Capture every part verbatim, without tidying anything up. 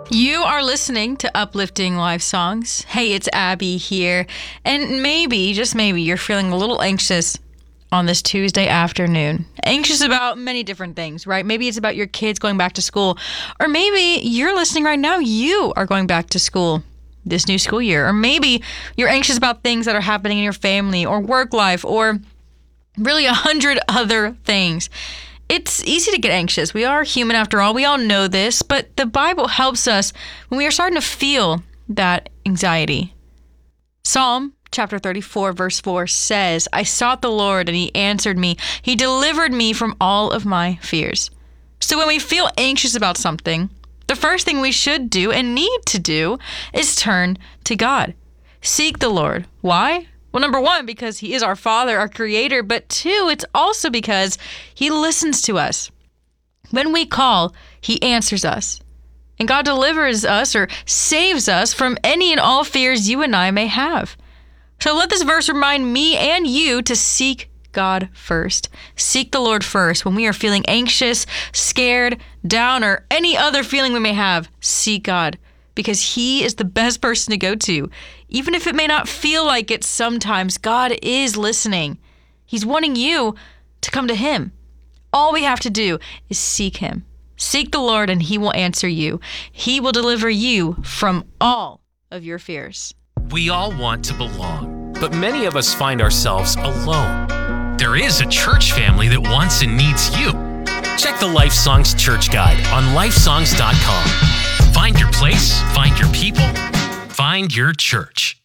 You are listening to Uplifting Life Songs. Hey, it's Abby here. And maybe, just maybe, you're feeling a little anxious on this Tuesday afternoon. Anxious about many different things, right? Maybe it's about your kids going back to school. Or maybe you're listening right now, you are going back to school this new school year. Or maybe you're anxious about things that are happening in your family or work life or really a hundred other things. It's easy to get anxious. We are human after all. We all know this, but the Bible helps us when we are starting to feel that anxiety. Psalm chapter thirty-four, verse four says, I sought the Lord and he answered me. He delivered me from all of my fears. So when we feel anxious about something, the first thing we should do and need to do is turn to God. Seek the Lord. Why? Well, number one, because he is our Father, our Creator, but two, it's also because he listens to us. When we call, he answers us. And God delivers us or saves us from any and all fears you and I may have. So let this verse remind me and you to seek God first. Seek the Lord first. When we are feeling anxious, scared, down, or any other feeling we may have, seek God. Because he is the best person to go to. Even if it may not feel like it sometimes, God is listening. He's wanting you to come to him. All we have to do is seek him. Seek the Lord and he will answer you. He will deliver you from all of your fears. We all want to belong, but many of us find ourselves alone. There is a church family that wants and needs you. Check the Life Songs Church Guide on life songs dot com. Find your place, find your people, find your church.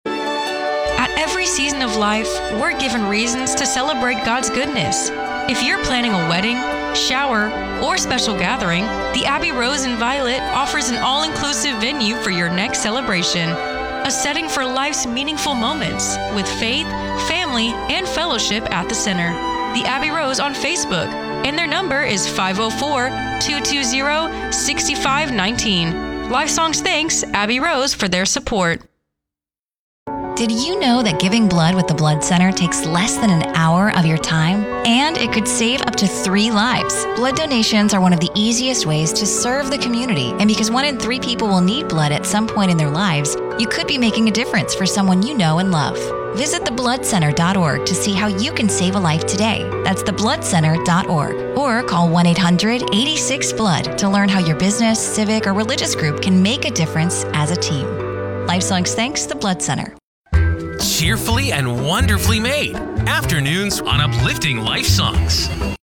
At every season of life, we're given reasons to celebrate God's goodness. If you're planning a wedding, shower, or special gathering, the Abbey Rose in Violet offers an all-inclusive venue for your next celebration. A setting for life's meaningful moments with faith, family, and fellowship at the center. The Abbey Rose on Facebook, and their number is five oh four, two two zero, six five one nine. Life Songs thanks Abbey Rose for their support. Did you know that giving blood with the Blood Center takes less than an hour of your time? And it could save up to three lives. Blood donations are one of the easiest ways to serve the community. And because one in three people will need blood at some point in their lives, you could be making a difference for someone you know and love. Visit the blood center dot org to see how you can save a life today. That's the blood center dot org. Or call one eight hundred, eight six, blood to learn how your business, civic, or religious group can make a difference as a team. Life Songs thanks the Blood Center. Cheerfully and wonderfully made. Afternoons on Uplifting Life Songs.